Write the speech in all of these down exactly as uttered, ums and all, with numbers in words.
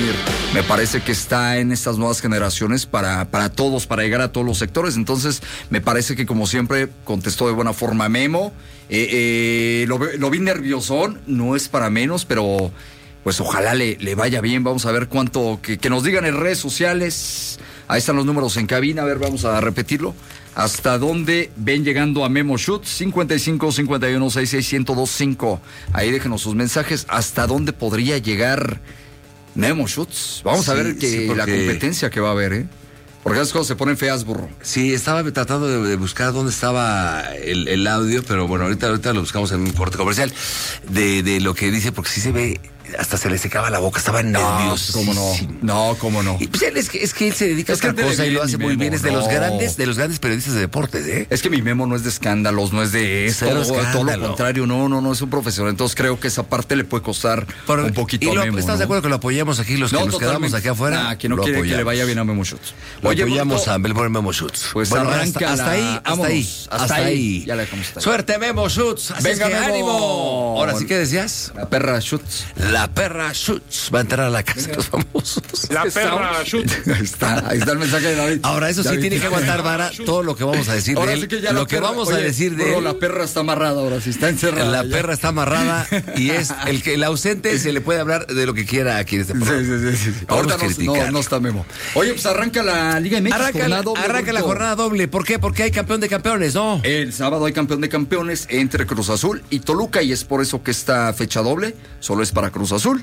decir, me parece que está en estas nuevas generaciones para, para todos, para llegar a todos los sectores. Entonces, me parece que como siempre contestó de buena forma Memo. Eh, eh, lo, lo vi nerviosón, no es para menos, pero pues ojalá le, le vaya bien. Vamos a ver cuánto, que, que nos digan en redes sociales. Ahí están los números en cabina, a ver, vamos a repetirlo. ¿Hasta dónde ven llegando a Memo Schutz? cincuenta y cinco, cincuenta y uno, sesenta y seis, ciento dos, cinco. Ahí déjenos sus mensajes. ¿Hasta dónde podría llegar Memo Schutz? Vamos sí, a ver que sí, porque... la competencia que va a haber, ¿eh? Porque esas cosas se ponen feas, burro. Sí, estaba tratando de, de buscar dónde estaba el, el audio, pero bueno, ahorita, ahorita lo buscamos en un corte comercial de, de lo que dice, porque sí se ve... Hasta se le secaba la boca, estaba nervioso. No, cómo no. No, cómo no. Y pues él es que, es que él se dedica es a otra cosa y lo hace muy Memo, bien. Es de no. los grandes, de los grandes periodistas de deportes, ¿eh? Es que mi Memo no es de escándalos, no es de esto, todo lo contrario, no, no, no, es un profesional. Entonces creo que esa parte le puede costar Por, un poquito y lo, a Memo. ¿Estás ¿no? de acuerdo que lo apoyamos aquí, los que no, nos totalmente. quedamos aquí afuera? Ah, que no quiere apoyamos. que le vaya bien a Memo Schutz. Lo Oye, apoyamos bonito. a Belbor Memo Schutz. Pues bueno, hasta, hasta ahí, hasta ahí, hasta ahí. Ya le dejamos hasta ahí. Suerte, Memo Schutz. Venga, ánimo. Ahora sí, ¿qué decías? La perra Schutz. La perra Schutz. Va a entrar a la casa de los famosos. La perra Schutz. Ahí está, ahí está el mensaje de David. Ahora, eso David. sí tiene que aguantar vara todo lo que vamos a decir ahora de él. Sí que ya lo la que perra, vamos oye, a decir de bro, él. La perra está amarrada ahora, sí está encerrada. La ya. perra está amarrada y es el que el ausente se le puede hablar de lo que quiera aquí en este programa. Sí, sí, sí. sí. Ahorita no, no, no está Memo. Oye, pues arranca la Liga M X. Arranca, jornada la, doble, arranca la jornada doble. ¿Por qué? Porque hay campeón de campeones, ¿no? El sábado hay campeón de campeones entre Cruz Azul y Toluca y es por eso que esta fecha doble solo es para Cruz Azul.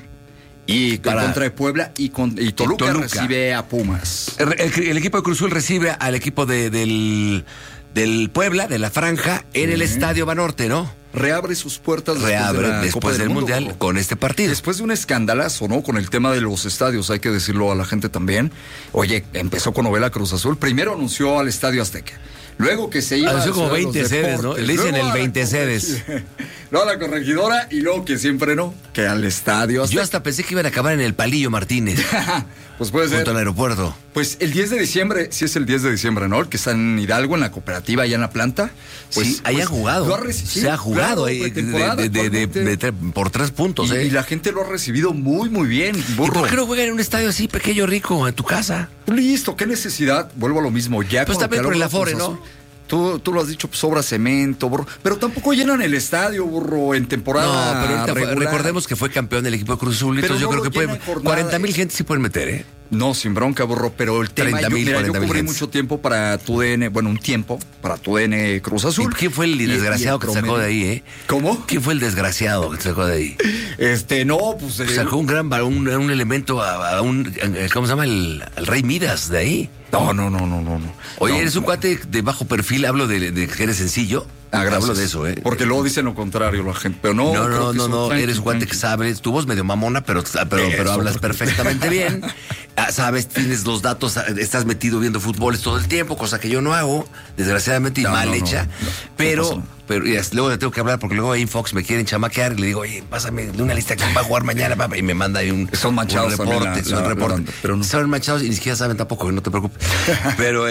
Y para, contra de Puebla y, con, y, Toluca y Toluca recibe a Pumas. El, el, el equipo de Cruz Azul recibe al equipo de, del, del Puebla, de la Franja, en uh-huh. el Estadio Banorte, ¿no? Reabre sus puertas Reabre después, de después Copa del, del Mundial Mundo, con este partido. Después de un escandalazo, ¿no? Con el tema de los estadios, hay que decirlo a la gente también. Oye, empezó con novela Cruz Azul. Primero anunció al Estadio Azteca. Luego que se iba anunció como veinte sedes, ¿no? Le dicen el veinte sedes. Luego a la corregidora y luego que siempre no, que al estadio Azteca. Yo hasta pensé que iban a acabar en el Palillo Martínez. Pues puede ser. Junto al aeropuerto. Pues el diez de diciembre, sí es el diez de diciembre, ¿no? El que está en Hidalgo, en la cooperativa, allá en la planta. Pues, sí, ahí pues, han jugado. Ha sí, se ha jugado claro, ahí de, de, de, de, de, de, por tres puntos. Y, ¿eh? y la gente lo ha recibido muy, muy bien. Burro. ¿Y por qué no juegan en un estadio así pequeño, rico, en tu casa? Listo, ¿qué necesidad? Vuelvo a lo mismo. Ya pues también por el Afore, ¿no? Tú, tú lo has dicho, pues sobra cemento, burro. Pero tampoco llenan el estadio, burro, en temporada. No, pero fue, recordemos que fue campeón del equipo de Cruz Azul. Entonces yo no creo que puede. cuarenta mil gente sí pueden meter, ¿eh? No, sin bronca, burro, pero el tema, yo, mira, yo cubrí mucho tiempo para tu D N, bueno, un tiempo, para tu D N Cruz Azul. ¿Y quién fue el desgraciado y, y el que te sacó de ahí, eh? ¿Cómo? ¿Quién fue el desgraciado que te sacó de ahí? Este, no, pues... pues sacó un gran, un, un elemento a, a un, ¿cómo se llama? El, al Rey Midas de ahí. No, no, no, no, no. Oye, no, eres un no. cuate de bajo perfil, hablo de, de que eres sencillo. Ah, gracias. Hablo de eso, ¿eh? Porque luego dicen lo contrario la gente, pero no. No, no, no, no, tranqui, eres un cuate tranqui. que sabes, tu voz medio mamona, pero, pero, pero hablas perfectamente bien. Ah, sabes, tienes los datos, estás metido viendo fútbol todo el tiempo, cosa que yo no hago, desgraciadamente y no, mal no, hecha. No, no, pero, no pero y luego le tengo que hablar porque luego ahí en Fox me quieren chamaquear y le digo, oye, pásame de una lista que va a jugar mañana, papá, y me manda ahí un, son manchados un reporte, la, son la, reporte. La, pero no. Son manchados y ni siquiera saben tampoco, no te preocupes. Pero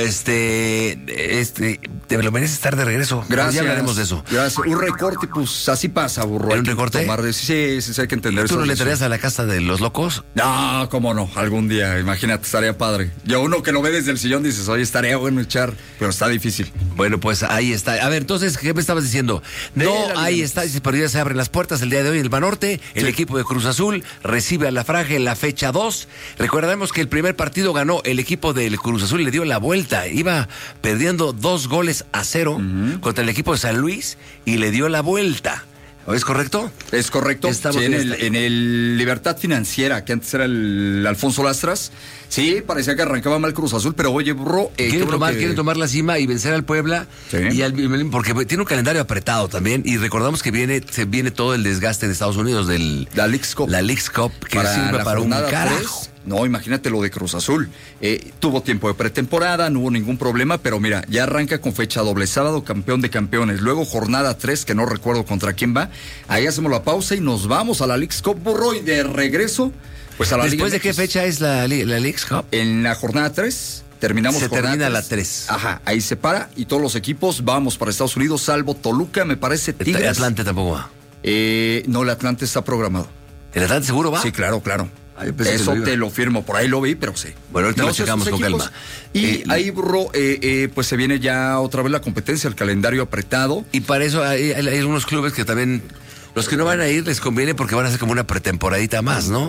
este, este, te lo mereces estar de regreso. Gracias. Ya hablaremos de eso. Gracias. Un recorte, pues así pasa, burro. ¿Un recorte? Tomar de... Sí, sí, sí, hay que entender eso. ¿Tú no le eso. entrarías a la casa de los locos? No, cómo no, algún día, imagínate, estaría padre. Y a uno que lo ve desde el sillón dices, oye, estaría bueno echar, pero está difícil. Bueno, pues ahí está. A ver, entonces, ¿qué me estabas diciendo? No, ahí está, dice, pero ya se abren las puertas el día de hoy en el Banorte. El sí. equipo de Cruz Azul recibe a la Franja en la fecha dos. Recordemos que el primer partido ganó el equipo del Cruz Azul y le dio la vuelta. Iba perdiendo dos goles a cero uh-huh. contra el equipo de San Luis y le dio la vuelta. ¿Es correcto? Es correcto. Estamos sí, en, el, en el Libertad Financiera, que antes era el Alfonso Lastras. Sí, parecía que arrancaba mal Cruz Azul, pero oye, burro... Eh, quieren, tomar, que... quieren tomar la cima y vencer al Puebla. Sí. Y al, porque tiene un calendario apretado también. Y recordamos que viene se viene todo el desgaste de Estados Unidos del... La Leagues Cup. La Leagues Cup, que para sirve para un carajo. tres. No, imagínate lo de Cruz Azul. Eh, tuvo tiempo de pretemporada, no hubo ningún problema, pero mira, ya arranca con fecha doble. Sábado, campeón de campeones. Luego, jornada tres, que no recuerdo contra quién va. Ahí hacemos la pausa y nos vamos a la Leagues Cup, burro. Y de regreso, pues a la ¿Después Liga de qué fecha es la, la Leagues Cup? En la jornada tres. Terminamos Se jornada termina tres. la tres. Ajá, ahí se para y todos los equipos vamos para Estados Unidos, salvo Toluca, me parece, Tigres. ¿El Atlante tampoco va? Eh, no, el Atlante está programado. ¿El Atlante seguro va? Sí, claro, claro. Ay, eso lo te lo firmo, por ahí lo vi, pero sí. Bueno, ahorita no lo checamos con calma. Y eh, ahí, burro, eh, eh, pues se viene ya otra vez la competencia, el calendario apretado. Y para eso hay, hay, hay algunos clubes que también, los que no van a ir les conviene porque van a hacer como una pretemporadita más, ¿no?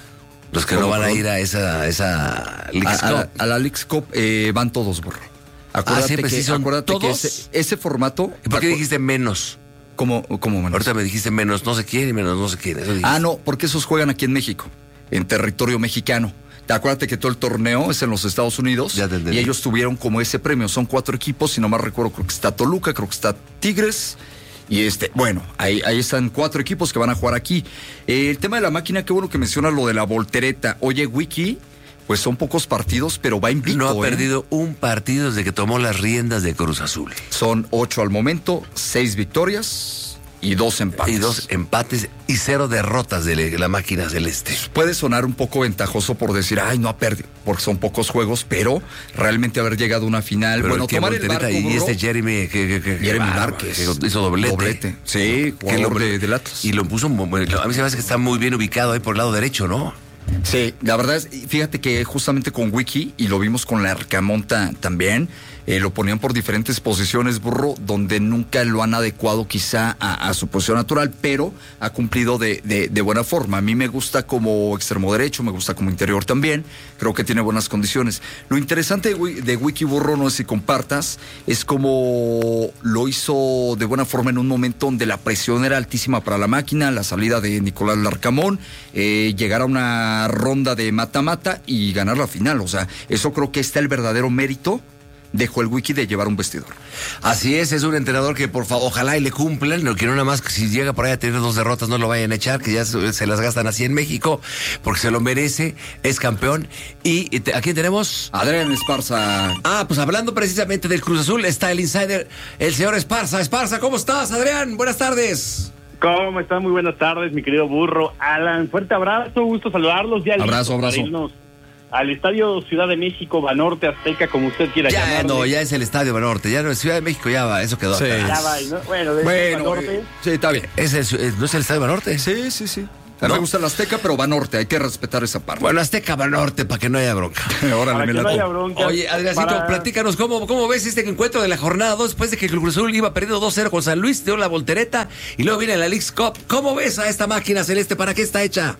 Los que no van a ir a esa, esa Leagues a, Cup. A, a la Leagues Cup eh, van todos, burro. Acuérdate ah, que, sí son acuérdate todos. que ese, ese formato... ¿Y por qué dijiste menos? ¿Cómo, cómo menos? Ahorita me dijiste menos no sé quién y menos no sé quién. Eso ah, no, porque esos juegan aquí en México, en territorio mexicano. Acuérdate que todo el torneo es en los Estados Unidos y ellos tuvieron como ese premio. Son cuatro equipos, si no más recuerdo, creo que está Toluca, creo que está Tigres. Y este, bueno, ahí, ahí están cuatro equipos que van a jugar aquí. Eh, el tema de la máquina, qué bueno que mencionas lo de la voltereta. Oye, Wiki, pues son pocos partidos, pero va invicto. No ha ¿eh? perdido un partido desde que tomó las riendas de Cruz Azul. Son ocho al momento, seis victorias y dos empates. Y dos empates y cero derrotas de la máquina celeste. Puede sonar un poco ventajoso por decir, ay, no ha perdido, porque son pocos juegos, pero realmente haber llegado a una final, pero bueno, tomar el barco, y burro, este Jeremy, que, que, que, Jeremy que Márquez que hizo doblete. doblete. Sí, jugador de, del Atlas. Y lo puso, a mí se me hace que está muy bien ubicado ahí por el lado derecho, ¿no? Sí, la verdad es, fíjate que justamente con Wiki, y lo vimos con la Arcamonta también, eh, lo ponían por diferentes posiciones, burro, donde nunca lo han adecuado quizá a, a su posición natural, pero ha cumplido de, de, de buena forma. A mí me gusta como extremo derecho, me gusta como interior también, creo que tiene buenas condiciones. Lo interesante de, de Wiki, burro, no es si compartas, es como lo hizo de buena forma en un momento donde la presión era altísima para la máquina, la salida de Nicolás Larcamón, eh, llegar a una ronda de mata-mata y ganar la final. O sea, eso creo que está el verdadero mérito de Joel Wiki de llevar un vestidor. Así es, es un entrenador que por favor, ojalá y le cumplan, no quiero nada más que si llega por ahí a tener dos derrotas no lo vayan a echar, que ya se, se las gastan así en México, porque se lo merece, es campeón. Y, y te, ¿a quién tenemos? Adrián Esparza. Ah, pues hablando precisamente del Cruz Azul, está el insider, el señor Esparza. Esparza, ¿cómo estás, Adrián? Buenas tardes. ¿Cómo están? Muy buenas tardes, mi querido burro. Alan, fuerte abrazo, gusto saludarlos. Ya abrazo, abrazo. Al Estadio Ciudad de México, Banorte, Azteca, como usted quiera ya, llamarle. No, ya es el Estadio Banorte, ya no es Ciudad de México, ya va, eso quedó. Sí. Ya va, ¿no? Bueno, de bueno Banorte. Eh, sí, está bien. ¿Es el, ¿No es el Estadio Banorte? Sí, sí, sí. A mí ¿No? me gusta el Azteca, pero Banorte, hay que respetar esa parte. Bueno, Azteca Banorte, para que no haya bronca. Órale, para que no haya bronca. Oye, Adriancito, para... platícanos, ¿cómo, ¿cómo ves este encuentro de la jornada dos después de que el Cruz Azul iba perdiendo dos cero con San Luis, dio la voltereta y luego viene la Leagues Cup? ¿Cómo ves a esta máquina celeste? ¿Para qué está hecha?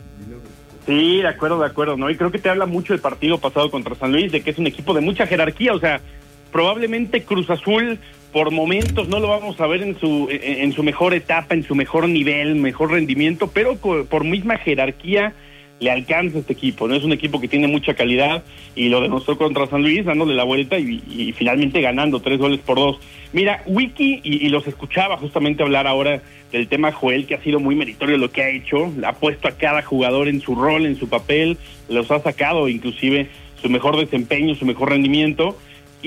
Sí, de acuerdo, de acuerdo, ¿no? Y creo que te habla mucho del partido pasado contra San Luis, de que es un equipo de mucha jerarquía, o sea, probablemente Cruz Azul por momentos no lo vamos a ver en su en, en su mejor etapa, en su mejor nivel, mejor rendimiento, pero por misma jerarquía le alcanza este equipo, ¿no? Es un equipo que tiene mucha calidad y lo demostró contra San Luis, dándole la vuelta y, y finalmente ganando tres goles por dos. Mira, Wiki, y, y los escuchaba justamente hablar ahora del tema Joel, que ha sido muy meritorio lo que ha hecho, ha puesto a cada jugador en su rol, en su papel, los ha sacado inclusive su mejor desempeño, su mejor rendimiento,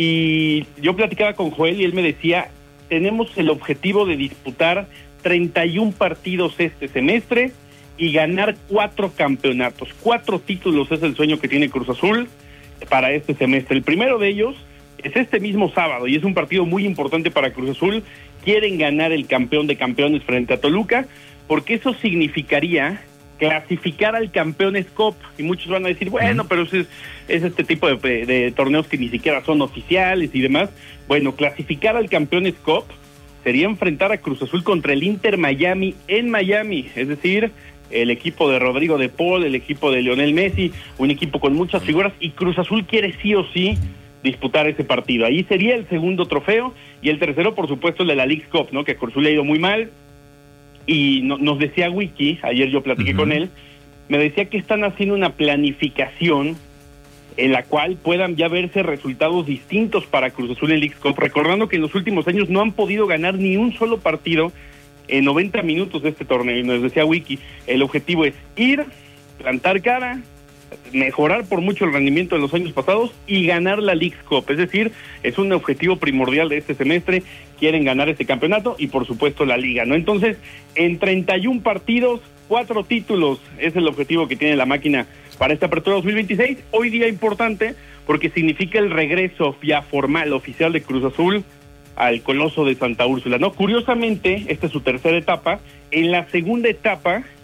y yo platicaba con Joel y él me decía, tenemos el objetivo de disputar treinta y un partidos este semestre y ganar cuatro campeonatos, cuatro títulos es el sueño que tiene Cruz Azul para este semestre. El primero de ellos es este mismo sábado y es un partido muy importante para Cruz Azul. Quieren ganar el campeón de campeones frente a Toluca, porque eso significaría clasificar al Campeones Cup, y muchos van a decir, bueno, pero es, es este tipo de, de torneos que ni siquiera son oficiales y demás. Bueno, clasificar al Campeones Cup sería enfrentar a Cruz Azul contra el Inter Miami en Miami, es decir, el equipo de Rodrigo de Paul, el equipo de Lionel Messi, un equipo con muchas figuras, y Cruz Azul quiere sí o sí disputar ese partido. Ahí sería el segundo trofeo, y el tercero, por supuesto, el de la Leagues Cup, ¿no? Que a Cruz Azul le ha ido muy mal, y no, nos decía Wiki, ayer yo platiqué uh-huh. con él, me decía que están haciendo una planificación en la cual puedan ya verse resultados distintos para Cruz Azul en Leagues Cup, recordando que en los últimos años no han podido ganar ni un solo partido en noventa minutos de este torneo, y nos decía Wiki, el objetivo es ir, plantar cara, mejorar por mucho el rendimiento de los años pasados y ganar la Leagues Cup, es decir, es un objetivo primordial de este semestre, quieren ganar este campeonato y por supuesto la liga, ¿no? Entonces, en treinta y un partidos, cuatro títulos, es el objetivo que tiene la máquina para esta apertura dos mil veintiséis, hoy día importante porque significa el regreso ya formal, oficial de Cruz Azul al Coloso de Santa Úrsula, ¿no? Curiosamente, esta es su tercera etapa. En la segunda etapa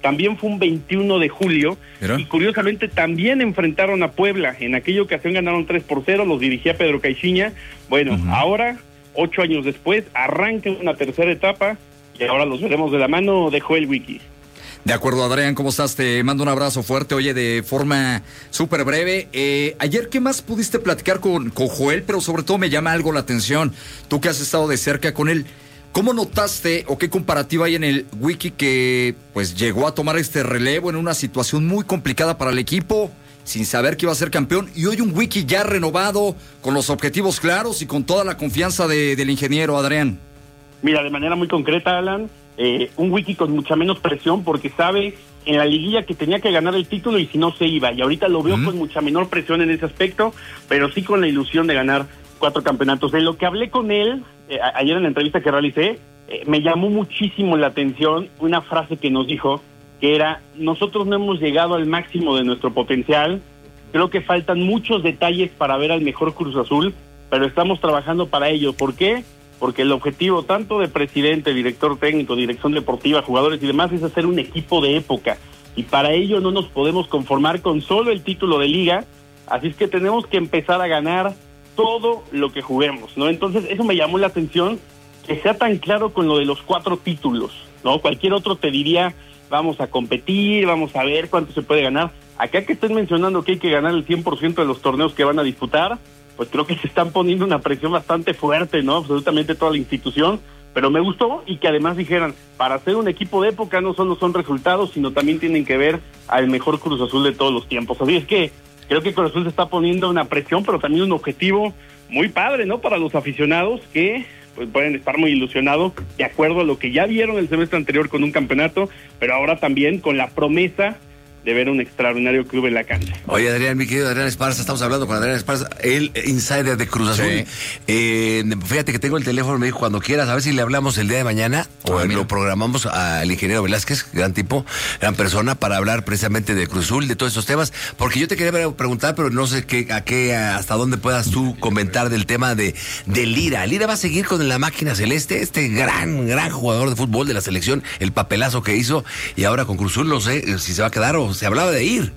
también fue un veintiuno de julio, ¿Pero? y curiosamente también enfrentaron a Puebla. En aquella ocasión ganaron tres por cero, los dirigía Pedro Caixinha. Bueno, uh-huh. ahora, ocho años después, arranca una tercera etapa y ahora los veremos de la mano de Joel Wiki. De acuerdo, Adrián, ¿cómo estás? Te mando un abrazo fuerte, oye, de forma súper breve. Eh, ayer, ¿qué más pudiste platicar con, con Joel? Pero sobre todo me llama algo la atención, tú que has estado de cerca con él. ¿Cómo notaste o qué comparativa hay en el Wiki que pues llegó a tomar este relevo en una situación muy complicada para el equipo, sin saber que iba a ser campeón, y hoy un Wiki ya renovado, con los objetivos claros y con toda la confianza de, del ingeniero, Adrián? Mira, de manera muy concreta, Alan, eh, un Wiki con mucha menos presión porque sabe en la liguilla que tenía que ganar el título y si no se iba, y ahorita lo veo uh-huh. con mucha menor presión en ese aspecto, pero sí con la ilusión de ganar cuatro campeonatos. De lo que hablé con él eh, ayer en la entrevista que realicé, eh, me llamó muchísimo la atención una frase que nos dijo, que era: nosotros no hemos llegado al máximo de nuestro potencial, creo que faltan muchos detalles para ver al mejor Cruz Azul, pero estamos trabajando para ello. ¿Por qué? Porque el objetivo tanto de presidente, director técnico, dirección deportiva, jugadores y demás es hacer un equipo de época, y para ello no nos podemos conformar con solo el título de liga, así es que tenemos que empezar a ganar todo lo que juguemos, ¿no? Entonces eso me llamó la atención, que sea tan claro con lo de los cuatro títulos, ¿no? Cualquier otro te diría, vamos a competir, vamos a ver cuánto se puede ganar. Acá que estén mencionando que hay que ganar el cien por ciento de los torneos que van a disputar, pues creo que se están poniendo una presión bastante fuerte, ¿no? Absolutamente toda la institución, pero me gustó, y que además dijeran, para ser un equipo de época no solo son resultados, sino también tienen que ver al mejor Cruz Azul de todos los tiempos. Así es que creo que Cruz Azul se está poniendo una presión, pero también un objetivo muy padre, ¿no? Para los aficionados que pues pueden estar muy ilusionados de acuerdo a lo que ya vieron el semestre anterior con un campeonato, pero ahora también con la promesa de ver un extraordinario club en la cancha. Oye, Adrián, mi querido Adrián Esparza, estamos hablando con Adrián Esparza, el insider de Cruz Azul. Sí. Eh, fíjate que tengo el teléfono, me dijo, cuando quieras, a ver si le hablamos el día de mañana, ah, o mira. Lo programamos al ingeniero Velázquez, gran tipo, gran persona, para hablar precisamente de Cruz Azul, de todos estos temas, porque yo te quería preguntar, pero no sé qué, a qué, hasta dónde puedas tú comentar del tema de, de Lira. Lira va a seguir con la máquina celeste, este gran, gran jugador de fútbol de la selección, el papelazo que hizo, y ahora con Cruz Azul no sé si se va a quedar o se hablaba de ir.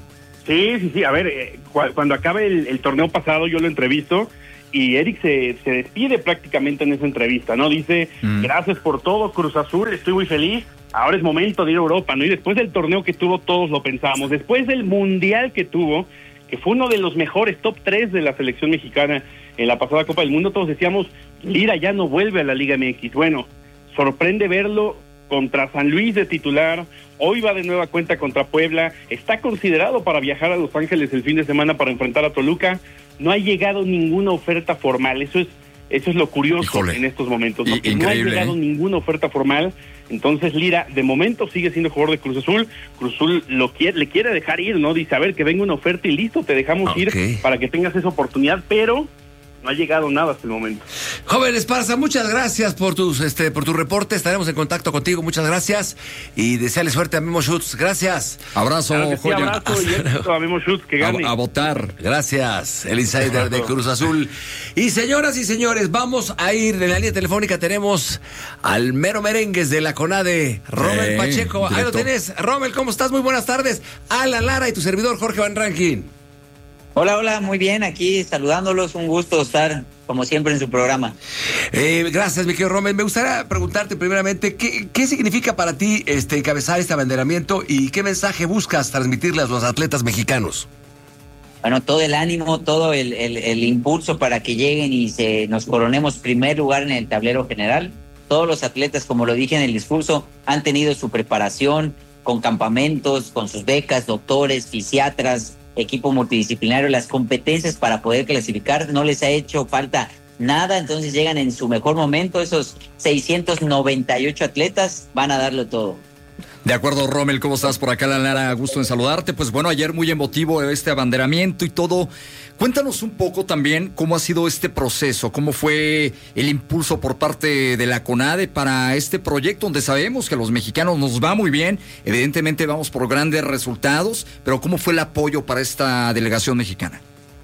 Sí, sí, sí. A ver, eh, cu- cuando acabe el, el torneo pasado yo lo entrevisto y Eric se, se despide prácticamente en esa entrevista, ¿no? Dice, mm. gracias por todo, Cruz Azul, estoy muy feliz, ahora es momento de ir a Europa, ¿no? Y después del torneo que tuvo todos lo pensábamos, después del mundial que tuvo, que fue uno de los mejores top tres de la selección mexicana en la pasada Copa del Mundo, todos decíamos, Lira ya no vuelve a la Liga M X. Bueno, sorprende verlo contra San Luis de titular, hoy va de nueva cuenta contra Puebla, está considerado para viajar a Los Ángeles el fin de semana para enfrentar a Toluca, no ha llegado ninguna oferta formal, eso es eso es lo curioso. Híjole. En estos momentos, ¿no? Que no ha llegado ¿eh? ninguna oferta formal, entonces Lira de momento sigue siendo jugador de Cruz Azul, Cruz Azul lo quiere, le quiere dejar ir, ¿no? Dice, a ver, que venga una oferta y listo, te dejamos okay. ir para que tengas esa oportunidad, pero no ha llegado nada hasta el momento. Joven Esparza, muchas gracias por tus este por tu reporte. Estaremos en contacto contigo. Muchas gracias y desearle suerte a Memo Schutz. Gracias. Abrazo, claro sí, joya. Abrazo y éxito a Memo Schutz, que gane. A, a votar. Gracias, el insider de Cruz Azul. Y señoras y señores, vamos a ir en la línea telefónica. Tenemos al mero merengues de la CONADE, Rommel eh, Pacheco. Directo. Ahí lo tenés. Rommel, ¿cómo estás? Muy buenas tardes. Alan Lara y tu servidor Jorge Van Rankin. Hola, hola, muy bien, aquí saludándolos, un gusto estar como siempre en su programa. Eh, gracias, mi querido Rommel. Me gustaría preguntarte primeramente, ¿qué, qué significa para ti este encabezar este abanderamiento y qué mensaje buscas transmitirle a los atletas mexicanos? Bueno, todo el ánimo, todo el, el, el impulso para que lleguen y se nos coronemos primer lugar en el tablero general. Todos los atletas, como lo dije en el discurso, han tenido su preparación con campamentos, con sus becas, doctores, fisiatras, equipo multidisciplinario, las competencias para poder clasificar, no les ha hecho falta nada, entonces llegan en su mejor momento, esos seiscientos noventa y ocho atletas van a darlo todo. De acuerdo, Rommel, ¿cómo estás? Por acá, Lara, gusto en saludarte. Pues bueno, ayer muy emotivo este abanderamiento y todo. Cuéntanos un poco también cómo ha sido este proceso, cómo fue el impulso por parte de la CONADE para este proyecto, donde sabemos que a los mexicanos nos va muy bien, evidentemente vamos por grandes resultados, pero ¿cómo fue el apoyo para esta delegación mexicana?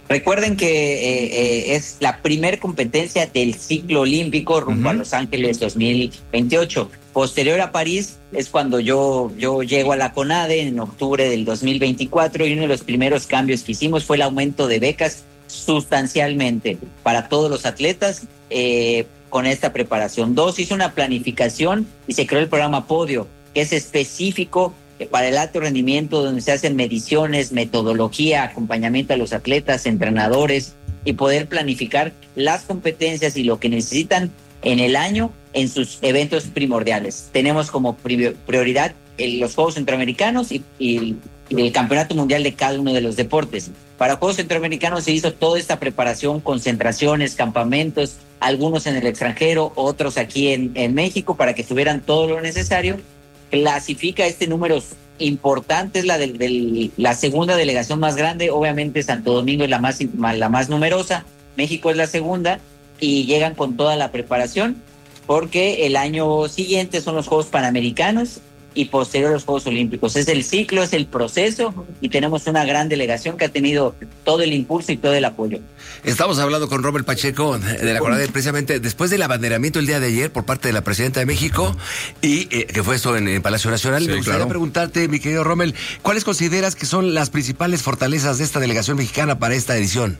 Recuerden que eh, eh, es la primer competencia del ciclo olímpico rumbo uh-huh. a Los Ángeles dos mil veintiocho. Posterior a París es cuando yo, yo llego a la CONADE en octubre del dos mil veinticuatro, y uno de los primeros cambios que hicimos fue el aumento de becas sustancialmente para todos los atletas eh, con esta preparación. Dos, hizo una planificación y se creó el programa Podio, que es específico para el alto rendimiento, donde se hacen mediciones, metodología, acompañamiento a los atletas, entrenadores, y poder planificar las competencias y lo que necesitan en el año en sus eventos primordiales. Tenemos como prioridad el, los Juegos Centroamericanos y, y, y el Campeonato Mundial de cada uno de los deportes. Para Juegos Centroamericanos se hizo toda esta preparación, concentraciones, campamentos, algunos en el extranjero, otros aquí en, en México, para que tuvieran todo lo necesario. Clasifica este número importante, es la de, de la segunda delegación más grande. Obviamente Santo Domingo es la más, la más numerosa, México es la segunda, y llegan con toda la preparación, porque el año siguiente son los Juegos Panamericanos y posterior a los Juegos Olímpicos. Es el ciclo, es el proceso, y tenemos una gran delegación que ha tenido todo el impulso y todo el apoyo. Estamos hablando con Rommel Pacheco de la CONADE precisamente después del abanderamiento el día de ayer por parte de la Presidenta de México, y eh, que fue esto en el Palacio Nacional. Sí, Me gustaría claro. preguntarte, mi querido Rommel, ¿cuáles consideras que son las principales fortalezas de esta delegación mexicana para esta edición?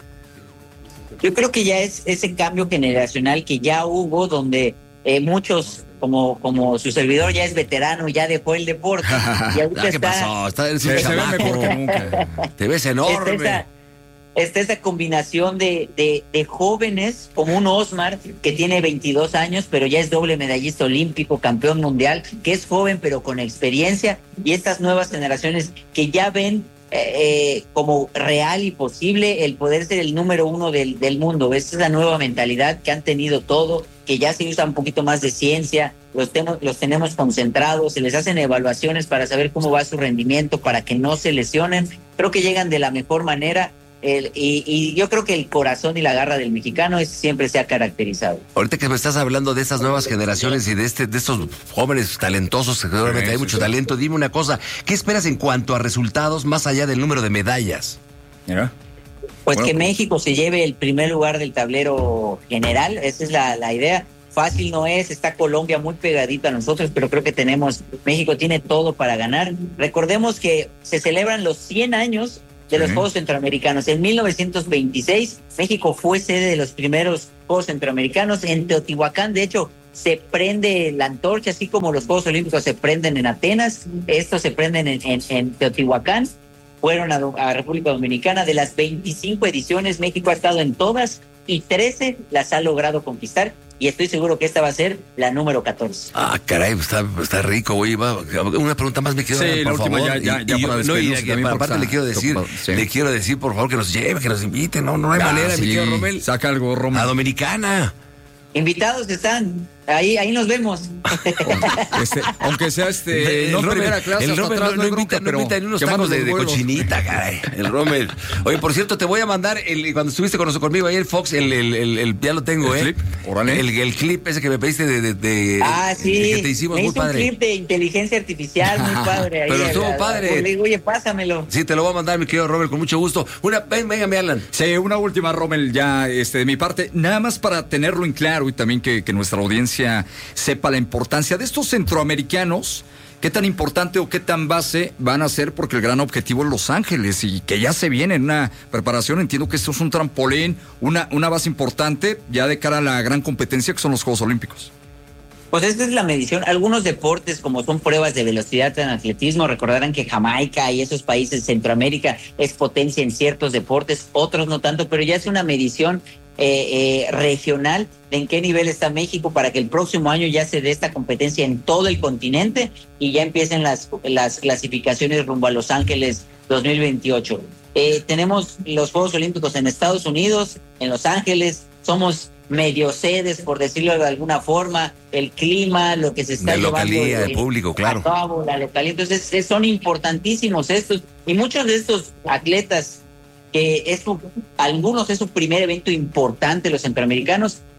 Yo creo que ya es ese cambio generacional que ya hubo, donde eh, muchos... Como, como su servidor ya es veterano, ya dejó el deporte. Y ahorita ¿Qué está, pasó? Está, es un se ve mejor que nunca. Te ves enorme. Está esa, está esa combinación de, de, de jóvenes, como un Osmar, que tiene veintidós años, pero ya es doble medallista olímpico, campeón mundial, que es joven, pero con experiencia. Y estas nuevas generaciones que ya ven eh, como real y posible el poder ser el número uno del, del mundo. Esta es la nueva mentalidad que han tenido todo, que ya se usa un poquito más de ciencia, los, temo, los tenemos concentrados, se les hacen evaluaciones para saber cómo va su rendimiento, para que no se lesionen. Creo que llegan de la mejor manera, el, y, y yo creo que el corazón y la garra del mexicano es, siempre se ha caracterizado. Ahorita que me estás hablando de estas nuevas generaciones y de este de estos jóvenes talentosos, que seguramente sí, hay mucho sí. talento, dime una cosa, ¿qué esperas en cuanto a resultados más allá del número de medallas? Mira. Pues bueno, que México se lleve el primer lugar del tablero general, esa es la, la idea. Fácil no es, está Colombia muy pegadito a nosotros, pero creo que tenemos, México tiene todo para ganar. Recordemos que se celebran los cien años de los sí. Juegos Centroamericanos. En mil novecientos veintiséis, México fue sede de los primeros Juegos Centroamericanos en Teotihuacán. De hecho, se prende la antorcha, así como los Juegos Olímpicos se prenden en Atenas, estos se prenden en, en, en Teotihuacán. Fueron a, a República Dominicana. De las veinticinco ediciones, México ha estado en todas y trece las ha logrado conquistar, y estoy seguro que esta va a ser la número catorce. Ah, caray, está, está rico, güey. Una pregunta más me quiero sí, dar, por la última, favor. Ya, ya, ya y, para y, no, y, y, también aparte le quiero decir, sí. le quiero decir, por favor, que nos lleve, que nos invite. No, no hay ah, manera, sí. mi querido Rommel. Saca algo, Rommel. A Dominicana. Invitados están, ahí ahí nos vemos. Este, aunque sea este, el no Rommel, primera clase, el Rommel no, no, invita, no invita ni unos tacos de, de cochinita, caray. El Rommel. Oye, por cierto, te voy a mandar, el, cuando estuviste con nosotros, conmigo ahí, el Fox, el, el, el, el ya lo tengo, ¿El ¿eh? clip? Órale. El, el clip ese que me pediste de... de, de ah, sí. De que te hicimos, me muy hizo padre. Un clip de inteligencia artificial, muy padre. Ahí Pero estuvo a, a, padre. Le digo, oye, pásamelo. Sí, te lo voy a mandar, mi querido Rommel, con mucho gusto. Una, ven, venga, mi Alan. Sí, una última, Rommel, ya este, de mi parte, nada más para tenerlo en claro y también que, que nuestra audiencia sepa la importancia de estos centroamericanos. ¿Qué tan importante o qué tan base van a ser? Porque el gran objetivo es Los Ángeles y que ya se viene en una preparación. Entiendo que esto es un trampolín, una, una base importante ya de cara a la gran competencia que son los Juegos Olímpicos. Pues esta es la medición. Algunos deportes, como son pruebas de velocidad en atletismo, recordarán que Jamaica y esos países de Centroamérica es potencia en ciertos deportes, otros no tanto, pero ya es una medición eh, eh, regional de en qué nivel está México para que el próximo año ya se dé esta competencia en todo el continente y ya empiecen las, las clasificaciones rumbo a Los Ángeles dos mil veintiocho. Eh, tenemos los Juegos Olímpicos en Estados Unidos, en Los Ángeles, somos medio sedes, por decirlo de alguna forma, el clima, lo que se está de llevando. Localía, el, el público, claro. Cabo, la localidad. Entonces, es, son importantísimos estos. Y muchos de estos atletas, que es su, algunos es su primer evento importante, los centroamericanos,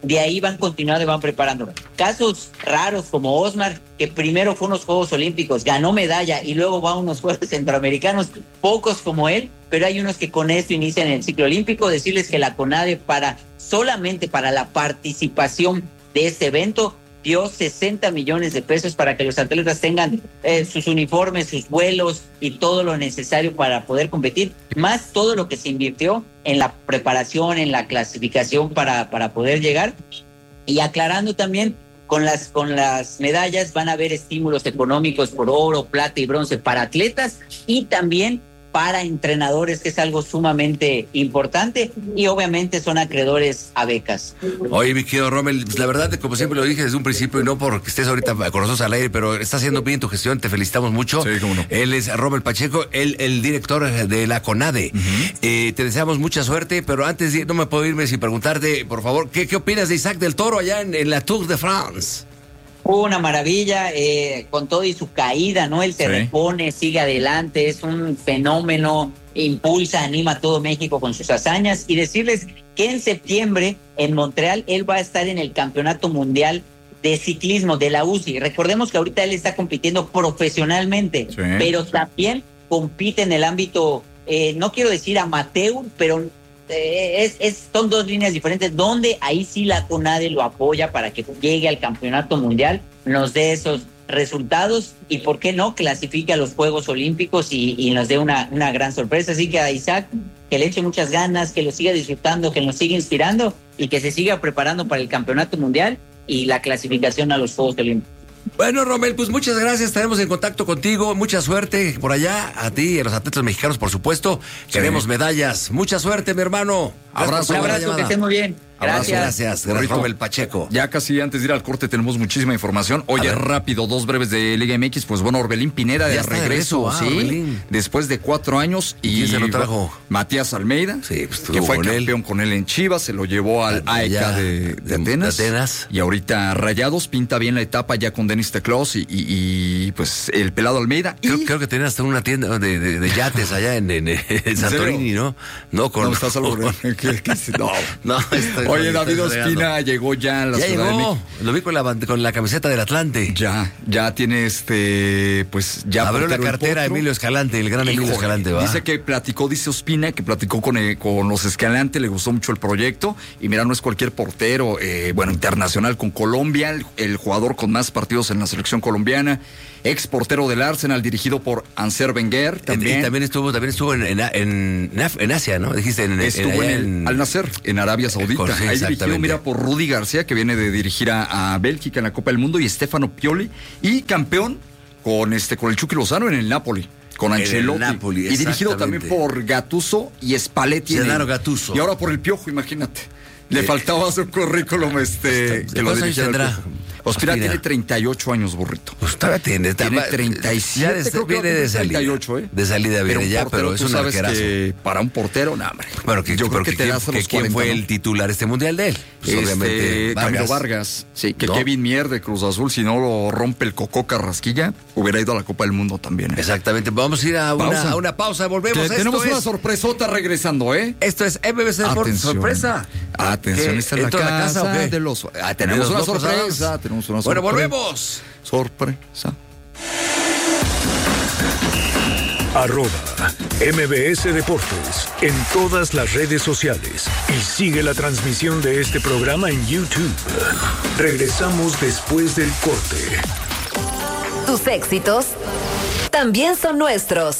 de ahí van continuando y van preparando. Casos raros como Osmar, que primero fue a unos Juegos Olímpicos, ganó medalla y luego va a unos Juegos Centroamericanos, pocos como él, pero hay unos que con esto inician el ciclo olímpico. Decirles que la CONADE para solamente para la participación de este evento dio sesenta millones de pesos para que los atletas tengan eh, sus uniformes, sus vuelos y todo lo necesario para poder competir, más todo lo que se invirtió en la preparación, en la clasificación para, para poder llegar. Y aclarando también, con las, con las medallas van a haber estímulos económicos por oro, plata y bronce para atletas y también para entrenadores, que es algo sumamente importante, y obviamente son acreedores a becas. Oye, mi querido Rommel, pues la verdad, como siempre lo dije desde un principio, y no porque estés ahorita con nosotros al aire, pero está haciendo bien tu gestión, te felicitamos mucho. Sí, cómo no. Él es Rommel Pacheco, el, el director de la CONADE. Uh-huh. Eh, te deseamos mucha suerte, pero antes de, no me puedo irme sin preguntarte, por favor, ¿qué, qué opinas de Isaac del Toro allá en, en la Tour de France? Una maravilla, eh, con todo y su caída, ¿no? Él se sí. repone, sigue adelante, es un fenómeno, impulsa, anima a todo México con sus hazañas. Y decirles que en septiembre, en Montreal, él va a estar en el Campeonato Mundial de Ciclismo de la U C I. Recordemos que ahorita él está compitiendo profesionalmente, sí. pero también compite en el ámbito, eh, no quiero decir amateur, pero... Eh, es, es, son dos líneas diferentes donde ahí sí la CONADE lo apoya para que llegue al campeonato mundial, nos dé esos resultados y por qué no clasifique a los Juegos Olímpicos y, y nos dé una, una gran sorpresa. Así que a Isaac, que le eche muchas ganas, que lo siga disfrutando, que nos siga inspirando y que se siga preparando para el campeonato mundial y la clasificación a los Juegos Olímpicos. Bueno, Rommel, pues muchas gracias, estaremos en contacto contigo, mucha suerte por allá, a ti y a los atletas mexicanos, por supuesto, sí. queremos medallas, mucha suerte, mi hermano. Abrazo, un abrazo, que esté muy bien. Gracias. Gracias, gracias Rommel Pacheco. Ya casi antes de ir al corte tenemos muchísima información. Oye, rápido, dos breves de Liga M X. Pues bueno, Orbelín Pineda de regreso, ah, sí, Orbelín. Después de cuatro años. ¿Y quién se lo trajo? Matías Almeida, sí, pues, que fue con campeón él. con él en Chivas, se lo llevó al A E K de, de, de, Atenas, de Atenas. Y ahorita Rayados pinta bien la etapa ya con Denis Teclos y, y, y pues el pelado Almeida. Creo, y... creo que tenía hasta una tienda de, de, de yates allá en, en, en Santorini, ¿no? No, con... No, estás algo... ¿Qué, qué, qué, no, no estoy, Oye, David Ospina llegó ya a la ya Ciudad llegó. de México. Lo vi con la, con la camiseta del Atlante. Ya, ya tiene este, pues ya abrió la cartera a Emilio Escalante, el gran Emilio Escalante, ¿va? Dice que platicó, dice Ospina, que platicó con, eh, con los Escalante, le gustó mucho el proyecto. Y mira, no es cualquier portero, eh, bueno, internacional con Colombia, el, el jugador con más partidos en la selección colombiana, ex portero del Arsenal, dirigido por Anser Wenger. También, y también estuvo, también estuvo en, en, en, en Asia, ¿no? Dijiste en, estuvo en, en el Al Nassr, en Arabia Saudita. Sí, ahí dirigió, mira, por Rudy García, que viene de dirigir a, a Bélgica en la Copa del Mundo, y Stefano Pioli, y campeón con este con el Chucky Lozano en el Napoli, con Ancelotti, Napoli, y dirigido también por Gattuso y Spalletti. Gennaro Gattuso. Y ahora por el Piojo, imagínate. Le eh, faltaba su currículum este que lo dirigiera. Ospina tiene treinta y ocho años, burrito. Pues todavía tiene, tiene treinta y siete, ya de, creo viene que de salida. treinta y ocho, ¿eh? De salida viene pero ya, portero, pero es un sabes arquerazo. Que para un portero, nada, hombre. Bueno, que, yo creo que, que te das a los ¿quién cuarenta, fue ¿no? el titular este mundial de él? Pues este, obviamente Vargas. Camilo Vargas. Sí, que ¿no? Kevin Mier de Cruz Azul, si no lo rompe el Cocó Carrasquilla, hubiera ido a la Copa del Mundo también. ¿eh? Exactamente. Vamos a ir a una pausa, a una pausa volvemos. Que Esto tenemos es... una sorpresota regresando, ¿eh? Esto es M B C Deportes. Sorpresa. Atención, esta es la casa, la casa de los... Ah, tenemos una sorpresa, tenemos una sorpresa. Bueno, volvemos. Sorpresa. Arroba M B S Deportes en todas las redes sociales y sigue la transmisión de este programa en YouTube. Regresamos después del corte. Tus éxitos también son nuestros.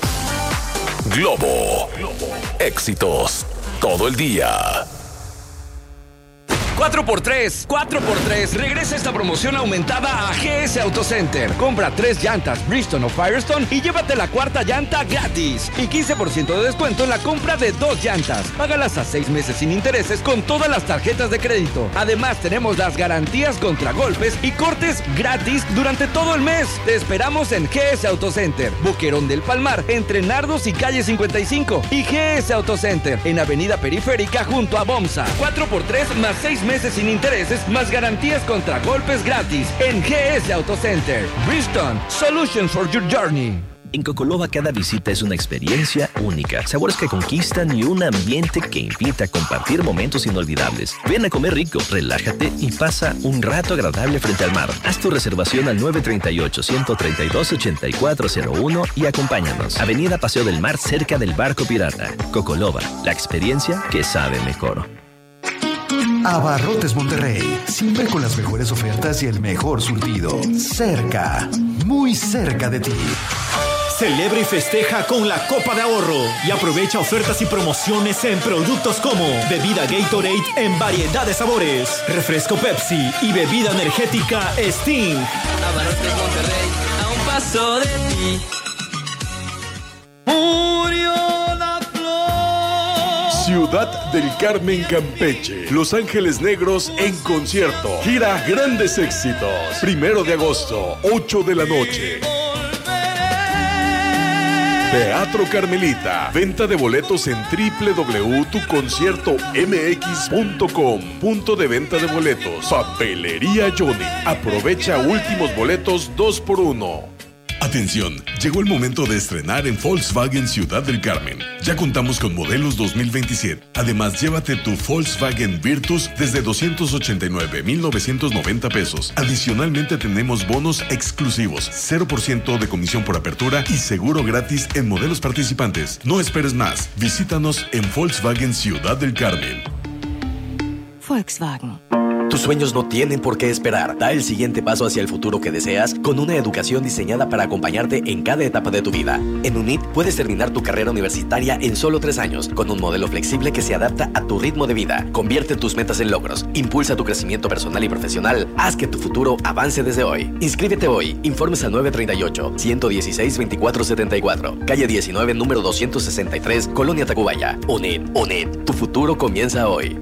Globo. Éxitos todo el día. cuatro por tres, cuatro por tres. Regresa esta promoción aumentada a G S Auto Center. Compra tres llantas Bridgestone o Firestone y llévate la cuarta llanta gratis. Y quince por ciento de descuento en la compra de dos llantas. Págalas a seis meses sin intereses con todas las tarjetas de crédito. Además, tenemos las garantías contra golpes y cortes gratis durante todo el mes. Te esperamos en G S Auto Center, Boquerón del Palmar, entre Nardos y Calle cincuenta y cinco. Y G S Auto Center, en Avenida Periférica junto a Bomsa. cuatro por tres más seis meses meses sin intereses, más garantías contra golpes gratis en G S Auto Center. Bridgestone, Solutions for Your Journey. En Cocoloba cada visita es una experiencia única, sabores que conquistan y un ambiente que invita a compartir momentos inolvidables. Ven a comer rico, relájate y pasa un rato agradable frente al mar. Haz tu reservación al nueve tres ocho, uno tres dos, ocho cuatro cero uno y acompáñanos. Avenida Paseo del Mar, cerca del Barco Pirata. Cocoloba, la experiencia que sabe mejor. Abarrotes Monterrey, siempre con las mejores ofertas y el mejor surtido. Cerca, muy cerca de ti. Celebra y festeja con la Copa de Ahorro y aprovecha ofertas y promociones en productos como bebida Gatorade en variedad de sabores, refresco Pepsi y bebida energética Sting. Abarrotes Monterrey, a un paso de ti. Murió la flor. Ciudad del Carmen, Campeche. Los Ángeles Negros en concierto. Gira Grandes Éxitos. Primero de agosto, ocho de la noche. Teatro Carmelita. Venta de boletos en doble u doble u doble u punto tu concierto m x punto com. Punto de venta de boletos. Papelería Johnny. Aprovecha últimos boletos dos por uno. Atención, llegó el momento de estrenar en Volkswagen Ciudad del Carmen. Ya contamos con modelos dos mil veintisiete. Además, llévate tu Volkswagen Virtus desde doscientos ochenta y nueve mil novecientos noventa pesos. Adicionalmente tenemos bonos exclusivos, cero por ciento de comisión por apertura y seguro gratis en modelos participantes. No esperes más. Visítanos en Volkswagen Ciudad del Carmen. Volkswagen. Tus sueños no tienen por qué esperar. Da el siguiente paso hacia el futuro que deseas con una educación diseñada para acompañarte en cada etapa de tu vida. En UNIT puedes terminar tu carrera universitaria en solo tres años con un modelo flexible que se adapta a tu ritmo de vida. Convierte tus metas en logros. Impulsa tu crecimiento personal y profesional. Haz que tu futuro avance desde hoy. Inscríbete hoy. Informes al nueve tres ocho, uno uno seis, veinticuatro setenta y cuatro. Calle diecinueve, número doscientos sesenta y tres, Colonia Tacubaya. UNIT. UNIT. Tu futuro comienza hoy.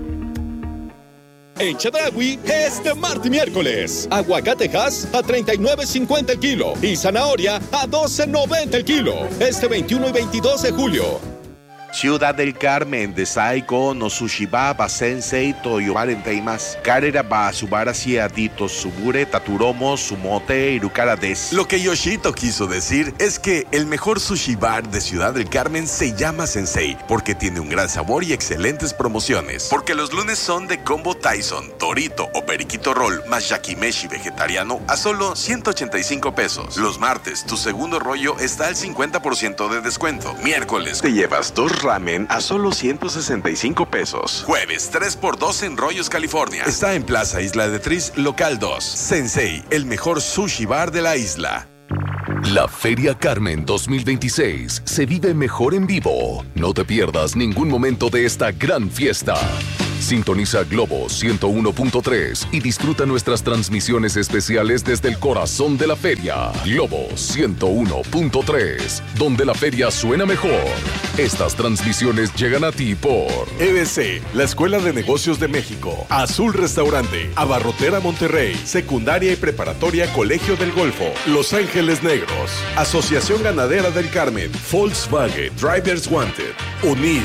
En Chedraui, este martes y miércoles, aguacatejas a treinta y nueve cincuenta el kilo y zanahoria a doce noventa el kilo. Este veintiuno y veintidós de julio. Ciudad del Carmen, de Saiko, no Sushiba, Basensei, Toyobaren Teimas, Karera ba Subara Siadito, Subure, Taturomo, Sumote, Irukara des. Lo que Yoshito quiso decir es que el mejor sushi bar de Ciudad del Carmen se llama Sensei, porque tiene un gran sabor y excelentes promociones. Porque los lunes son de combo Tyson, Torito o Periquito Roll, más yakimeshi vegetariano a solo ciento ochenta y cinco pesos. Los martes, tu segundo rollo está al cincuenta por ciento de descuento. Miércoles, te llevas dos ramen a solo ciento sesenta y cinco pesos. Jueves, tres por dos en Rollos, California. Está en Plaza Isla de Tris, local dos. Sensei, el mejor sushi bar de la isla. La Feria Carmen dos mil veintiséis se vive mejor en vivo. No te pierdas ningún momento de esta gran fiesta. Sintoniza Globo ciento uno punto tres y disfruta nuestras transmisiones especiales desde el corazón de la feria. Globo ciento uno punto tres, donde la feria suena mejor. Estas transmisiones llegan a ti por E B C, la Escuela de Negocios de México, Azul Restaurante, Abarrotera Monterrey, Secundaria y Preparatoria Colegio del Golfo, Los Ángeles Negros, Asociación Ganadera del Carmen, Volkswagen, Drivers Wanted, UNID.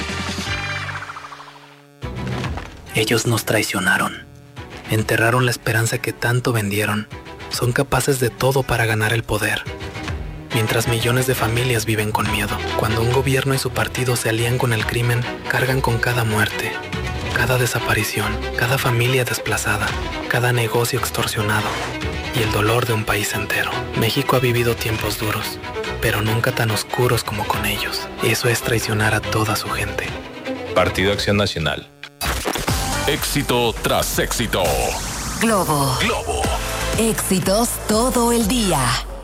Ellos nos traicionaron, enterraron la esperanza que tanto vendieron, son capaces de todo para ganar el poder. Mientras millones de familias viven con miedo, cuando un gobierno y su partido se alían con el crimen, cargan con cada muerte, cada desaparición, cada familia desplazada, cada negocio extorsionado y el dolor de un país entero. México ha vivido tiempos duros, pero nunca tan oscuros como con ellos. Eso es traicionar a toda su gente. Partido Acción Nacional. Éxito tras éxito. Globo. Globo. Éxitos todo el día.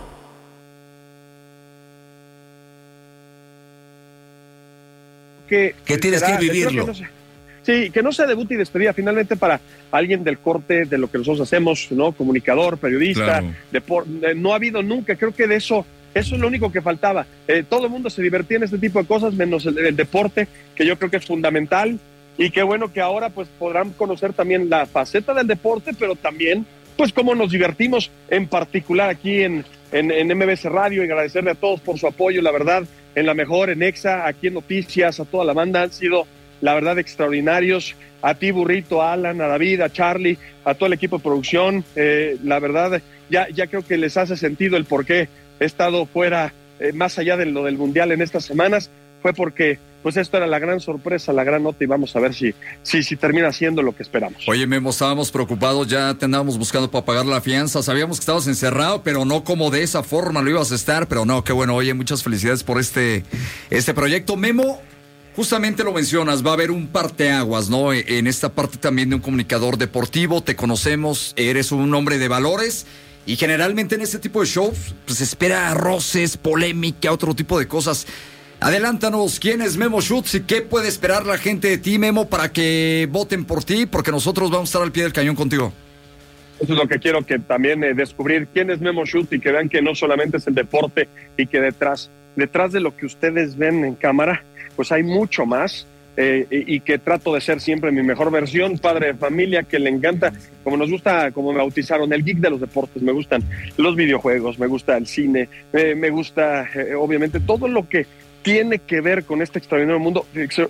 Que, que tienes será, que vivirlo. Que no sea, sí, que no sea debut y despedida finalmente para alguien del corte de lo que nosotros hacemos, ¿no? Comunicador, periodista, claro. depor, eh, no ha habido nunca, creo que de eso, eso es lo único que faltaba. Eh, todo el mundo se divertía en este tipo de cosas, menos el, el deporte, que yo creo que es fundamental. Y qué bueno que ahora pues podrán conocer también la faceta del deporte, pero también pues cómo nos divertimos en particular aquí en, en, en M B S Radio, y agradecerle a todos por su apoyo, la verdad, en La Mejor, en Exa, aquí en Noticias, a toda la banda, han sido la verdad extraordinarios, a ti Burrito, a Alan, a David, a Charlie, a todo el equipo de producción, eh, la verdad ya, ya creo que les hace sentido el por qué he estado fuera eh, más allá de lo del Mundial en estas semanas, fue porque pues esto era la gran sorpresa, la gran nota, y vamos a ver si, si, si termina siendo lo que esperamos. Oye, Memo, estábamos preocupados, ya te andábamos buscando para pagar la fianza, sabíamos que estabas encerrado, pero no como de esa forma lo ibas a estar, pero no, qué bueno. Oye, muchas felicidades por este, este proyecto. Memo, justamente lo mencionas, va a haber un parteaguas, ¿no? En esta parte también de un comunicador deportivo, te conocemos, eres un hombre de valores, y generalmente en este tipo de shows, pues se espera roces, polémica, otro tipo de cosas. Adelántanos, ¿quién es Memo Schutz y qué puede esperar la gente de ti, Memo, para que voten por ti? Porque nosotros vamos a estar al pie del cañón contigo. Eso es lo que quiero, que también eh, descubrir quién es Memo Schutz, y que vean que no solamente es el deporte, y que detrás, detrás de lo que ustedes ven en cámara, pues hay mucho más, eh, y, y que trato de ser siempre mi mejor versión, padre de familia, que le encanta, como nos gusta, como me bautizaron, el geek de los deportes. Me gustan los videojuegos, me gusta el cine, eh, me gusta eh, obviamente todo lo que tiene que ver con este extraordinario mundo.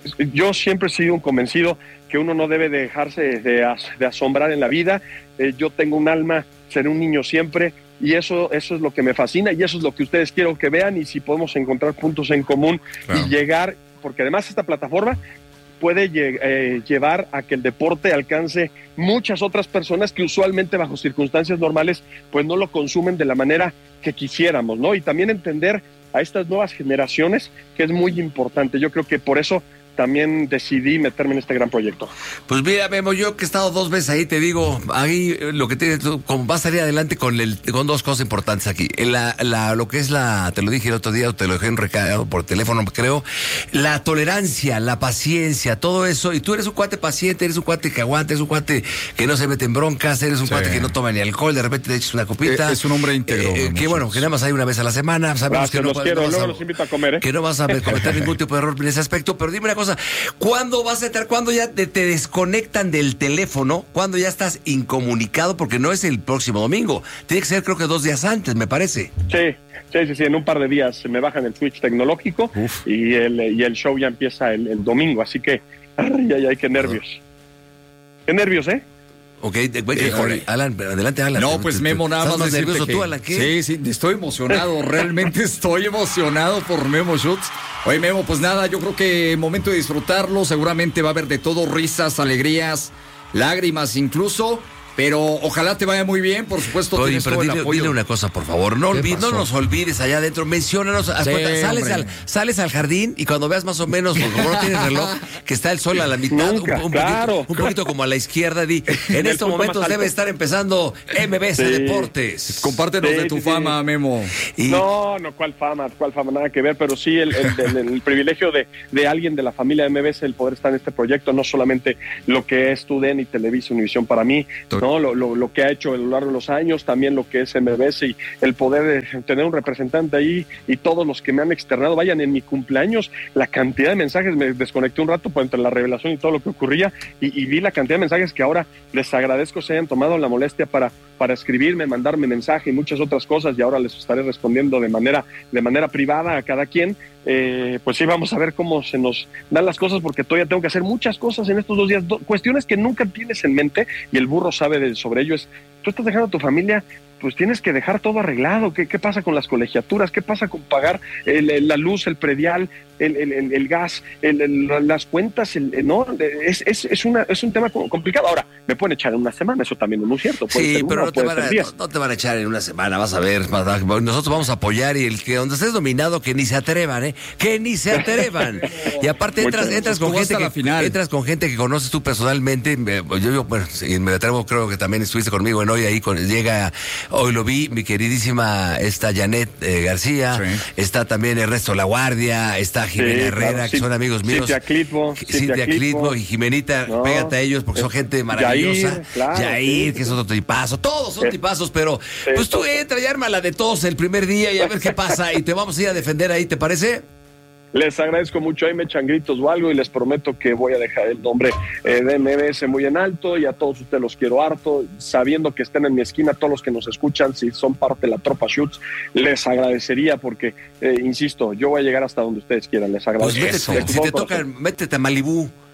Yo siempre he sido un convencido que uno no debe dejarse de, as, de asombrar en la vida. Eh, yo tengo un alma, seré un niño siempre, y eso, eso es lo que me fascina, y eso es lo que ustedes quiero que vean, y si podemos encontrar puntos en común, claro, y llegar, porque además esta plataforma puede eh, llevar a que el deporte alcance muchas otras personas que usualmente bajo circunstancias normales pues no lo consumen de la manera que quisiéramos, ¿no? Y también entender a estas nuevas generaciones, que es muy importante. Yo creo que por eso también decidí meterme en este gran proyecto. Pues mira, Memo, yo que he estado dos veces ahí, te digo, ahí lo que tienes, como vas a salir adelante con el, con dos cosas importantes aquí. La, la, lo que es la, te lo dije el otro día, te lo dejé en recado por teléfono, creo, la tolerancia, la paciencia, todo eso, y tú eres un cuate paciente, eres un cuate que aguanta, eres un cuate que no se mete en broncas, eres un sí. cuate que no toma ni alcohol, de repente te echas una copita. Es, es un hombre íntegro. Eh, que bueno, que nada más hay una vez a la semana, sabemos Gracias, que no, los quiero, no luego a, los invito a comer, ¿eh? Que no vas a cometer ningún tipo de error en ese aspecto, pero dime una cosa, ¿cuándo vas a estar, cuándo ya te, te desconectan del teléfono? ¿Cuándo ya estás incomunicado? Porque no es el próximo domingo. Tiene que ser, creo que dos días antes, me parece. Sí, sí, sí, sí. En un par de días me bajan el switch tecnológico y el, y el show ya empieza el, el domingo. Así que, ay, ay, ay, qué nervios. Uh-huh. Qué nervios, ¿eh? Ok, de, de, Alan, adelante, Alan. No, pues Memo, nada más, más nervioso que, tú, Alan, ¿qué? Sí, sí, estoy emocionado, realmente estoy emocionado por Memo Schutz. Oye, Memo, pues nada, yo creo que momento de disfrutarlo, seguramente va a haber de todo, risas, alegrías, lágrimas incluso, pero ojalá te vaya muy bien, por supuesto. Oye, tienes pero todo el dile, apoyo. dile una cosa, por favor, no, olvid, no nos olvides allá adentro, menciónanos, sí, sales, al, sales al jardín y cuando veas más o menos, como no tienes reloj, que está el sol a la mitad, Nunca, un, un, claro, poquito, un poquito como a la izquierda, di, en estos momentos debe estar empezando M B S sí. Deportes. Compártenos sí, de tu sí, fama, sí. Memo. Y... No, no, cuál fama, cuál fama, nada que ver, pero sí el, el, el, el privilegio de, de alguien de la familia de M B S, el poder estar en este proyecto, no solamente lo que es TUDN y Televisa Univisión para mí, no, lo, lo, lo que ha hecho a lo largo de los años, también lo que es M B S y el poder de tener un representante ahí y todos los que me han externado, vayan en mi cumpleaños, la cantidad de mensajes, me desconecté un rato por entre la revelación y todo lo que ocurría y, y vi la cantidad de mensajes que ahora les agradezco se hayan tomado la molestia para, para escribirme, mandarme mensaje y muchas otras cosas y ahora les estaré respondiendo de manera, de manera privada a cada quien. Eh, pues sí, vamos a ver cómo se nos dan las cosas porque todavía tengo que hacer muchas cosas en estos dos días, do, cuestiones que nunca tienes en mente y el burro sabe de, sobre ello es, tú estás dejando a tu familia, pues tienes que dejar todo arreglado. ¿Qué, qué pasa con las colegiaturas? ¿Qué pasa con pagar el, el, la luz, el predial, el, el, el, el gas, el, el, las cuentas? El, no, es, es, es, una, es un tema complicado. Ahora, me pueden echar en una semana, eso también es muy cierto. Puede sí, ser pero una, no, te van a, no, no te van a echar en una semana, vas a ver. Nosotros vamos a apoyar y el que donde estés dominado, que ni se atrevan, ¿eh? Que ni se atrevan. Y aparte entras, entras, con gente que, entras con gente que conoces tú personalmente. Yo, yo bueno, si me atrevo, creo que también estuviste conmigo en hoy ahí, con, llega... Hoy lo vi, mi queridísima, está Janet eh, García, sí. Está también Ernesto La Guardia, está Jimena sí, Herrera, claro, que sí, son amigos míos. Cintia Clitbo. Cintia Clitbo y Jimenita, no, pégate a ellos porque son gente maravillosa. Yair, claro, Yair sí. que es otro tipazo, todos son tipazos, pero sí, pues tú entra y ármala de todos el primer día y a ver qué pasa y te vamos a ir a defender ahí, ¿te parece? Les agradezco mucho, ahí me echan gritos o algo y les prometo que voy a dejar el nombre eh, de M B S muy en alto y a todos ustedes los quiero harto, sabiendo que estén en mi esquina, todos los que nos escuchan, si son parte de la tropa Schutz, les agradecería porque, eh, insisto, yo voy a llegar hasta donde ustedes quieran, les agradezco. Pues métete, si te toca, métete a Malibú.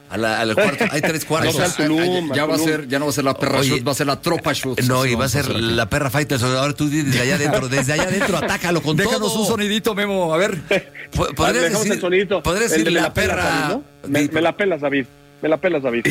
A la, al cuarto, hay tres cuartos. No, Tulum, ya va a Tulum. ser, ya no va a ser la perra Oye, shoot, va a ser la tropa shoot. No, y va a Vamos ser hacer aquí. la perra fighter. Ahora tú desde allá adentro, desde allá adentro, atácalo con Déjanos todo. un sonidito, Memo, a ver. Po- ¿Podrías Dejamos decir, el sonidito. podrías El decir de la me pelas, perra? David, ¿no? me, me la pelas, David. Me la pelas, David.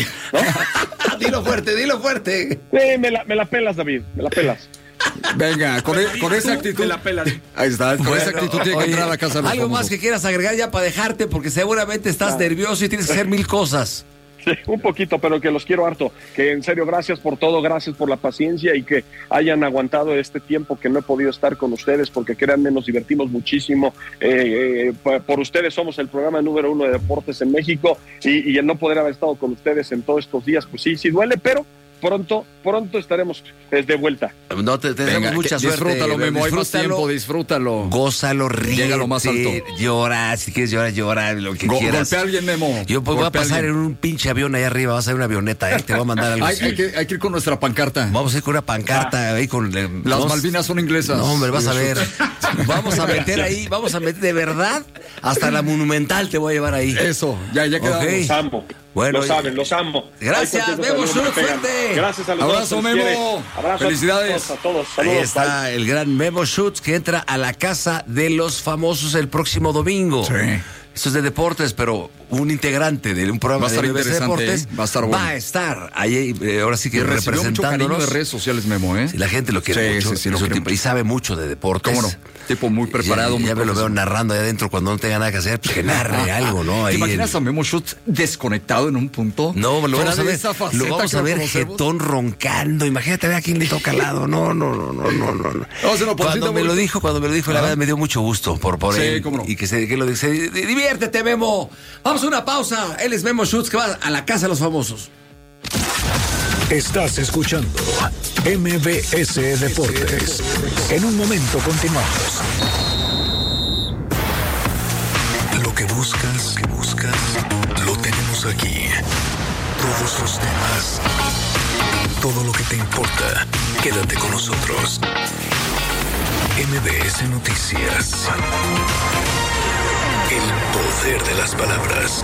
¿No? Dilo fuerte, dilo fuerte. Sí, me la, me la pelas, David. Me la pelas. Venga, con, e- con esa actitud. Me la pelas. Ahí está, con Bueno, esa actitud tiene que oye, entrar a la casa de los algo más famosos. que quieras agregar ya para dejarte, porque seguramente estás nervioso y tienes que hacer mil cosas. Sí, un poquito, pero que los quiero harto. Que en serio, gracias por todo, gracias por la paciencia y que hayan aguantado este tiempo que no he podido estar con ustedes, porque créanme, nos divertimos muchísimo. Eh, eh, por ustedes somos el programa número uno de deportes en México y, y el no poder haber estado con ustedes en todos estos días, pues sí, sí duele, pero pronto, pronto estaremos eh, de vuelta. No te, te Venga, deseamos mucha que- suerte. disfrútalo, Memo, hay más Disfrútalo, tiempo, disfrútalo. Gózalo, ríete, Llega a lo más alto. llora, si quieres llorar, llora, lo que Go- quieras. golpea a alguien, Memo. Yo pues, voy a Golpea a pasar alguien. en un pinche avión ahí arriba, vas a ver una avioneta, ¿eh? Te voy a mandar algo Hay, así. hay que, hay que ir con nuestra pancarta. Vamos a ir con una pancarta ahí con... eh, Las vamos- Malvinas son inglesas. No, hombre, vas a ver. Vamos a meter ahí, vamos a meter de verdad, hasta la Monumental te voy a llevar ahí. Eso, ya, ya quedamos. Ok. Los amo. Bueno, lo saben, los amo. Gracias, Ay, cualquier Memo, cosa, no me Schultz, pegan. fuerte. Gracias a los Abrazo, dos. se les Memo. quiere. Abrazo Felicidades. a todos. A todos. Ahí Saludos, está bye. el gran Memo Schutz que entra a la casa de los famosos el próximo domingo. Sí. Esto es de deportes, pero un integrante de un programa Va a estar de B B C interesante, Deportes ¿eh? Va a estar bueno. va a estar ahí, eh, ahora sí que Y recibió mucho cariño representándonos. de redes sociales, Memo, ¿eh? Sí, la gente lo quiere Sí, mucho, sí, sí, lo es un quiere tipo- y sabe mucho de deportes. ¿Cómo no? Tipo muy preparado, Ya, muy ya me lo veo profesional. narrando ahí adentro cuando no tenga nada que hacer, pues que narre algo, ¿no? ¿Te Ahí imaginas en- a Memo Schutz desconectado en un punto? No, lo Fuera vamos a de ver, esa faceta lo vamos que a no ver conocemos. jetón roncando. Imagínate a ver a quién le toca al lado. No, no, no, no, no, no. no. Vamos a una pausita, Cuando me lo bonito. dijo, cuando me lo dijo, la Ah. verdad me dio mucho gusto por, por Sí, él. cómo no. Y que se, que lo dice, diviértete, Memo. Vamos a una pausa. Él es Memo Schutz que va a la casa de los famosos. Estás escuchando M B S Deportes. En un momento continuamos. Lo que buscas, que buscas, lo tenemos aquí. Todos los temas, todo lo que te importa, quédate con nosotros. M B S Noticias. El poder de las palabras.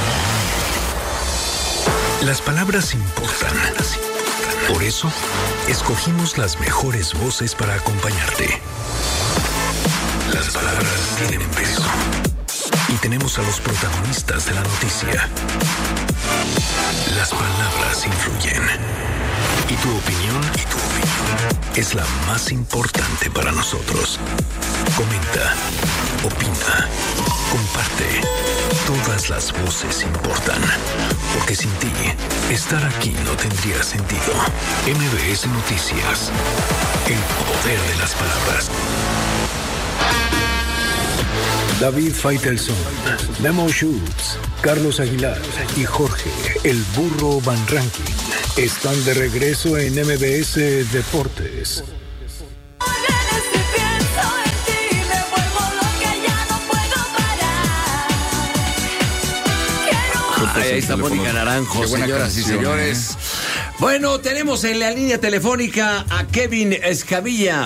Las palabras importan. Por eso, escogimos las mejores voces para acompañarte. Las palabras tienen peso. Y tenemos a los protagonistas de la noticia. Las palabras influyen. Y tu opinión, y tu opinión es la más importante para nosotros. Comenta, opina, comparte. Todas las voces importan. Porque sin ti, estar aquí no tendría sentido. M B S Noticias. El poder de las palabras. David Faitelson, Memo Schutz, Carlos Aguilar y Jorge, el burro Van Ranking, están de regreso en M B S Deportes. Ay, ahí está Mónica Naranjo, Qué buena señoras y canción, señores. Bueno, tenemos en la línea telefónica a Kevin Escamilla.